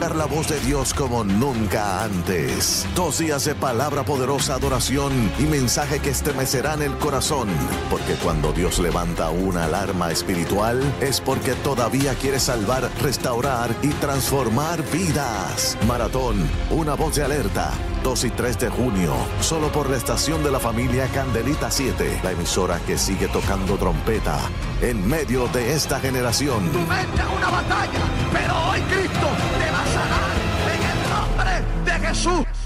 La voz de Dios como nunca antes. 2 días de palabra poderosa, adoración y mensaje que estremecerán el corazón. Porque cuando Dios levanta una alarma espiritual, es porque todavía quiere salvar, restaurar y transformar vidas. Maratón, una voz de alerta. 2 y 3 de junio, solo por la estación de la familia Candelita 7, la emisora que sigue tocando trompeta en medio de esta generación. Tu mente es una batalla, pero hoy Cristo te va a sanar en el nombre de Jesús.